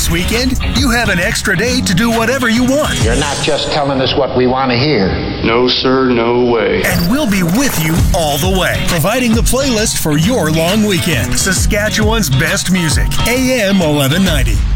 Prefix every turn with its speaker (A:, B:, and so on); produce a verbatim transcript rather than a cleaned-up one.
A: This weekend, you have an extra day to do whatever you want.
B: You're not just telling us what we want to hear.
C: No, sir, no way.
A: And we'll be with you all the way, providing the playlist for your long weekend. Saskatchewan's best music, A M eleven ninety.